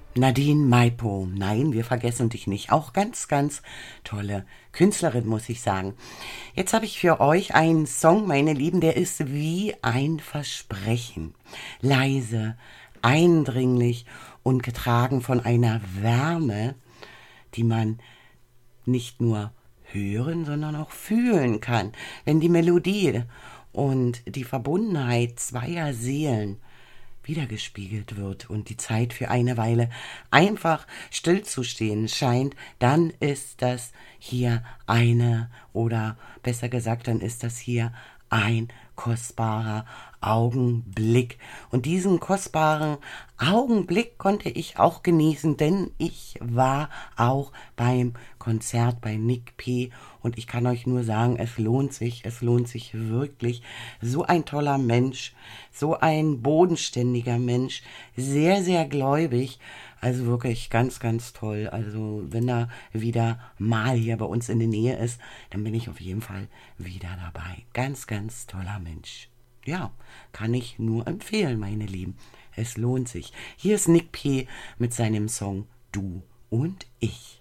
Nadine Maipo, nein, wir vergessen dich nicht. Auch ganz, ganz tolle Künstlerin, muss ich sagen. Jetzt habe ich für euch einen Song, meine Lieben, der ist wie ein Versprechen. Leise, eindringlich und getragen von einer Wärme, die man nicht nur hören, sondern auch fühlen kann. Wenn die Melodie und die Verbundenheit zweier Seelen wiedergespiegelt wird und die Zeit für eine Weile einfach stillzustehen scheint, dann ist das hier eine, oder besser gesagt, dann ist das hier ein kostbarer Augenblick. Und diesen kostbaren Augenblick konnte ich auch genießen, denn ich war auch beim Konzert bei Nick P. Und ich kann euch nur sagen, es lohnt sich wirklich. So ein toller Mensch, so ein bodenständiger Mensch, sehr, sehr gläubig. Also wirklich ganz, ganz toll. Also wenn er wieder mal hier bei uns in der Nähe ist, dann bin ich auf jeden Fall wieder dabei. Ganz, ganz toller Mensch. Ja, kann ich nur empfehlen, meine Lieben. Es lohnt sich. Hier ist Nick P. mit seinem Song Du und ich.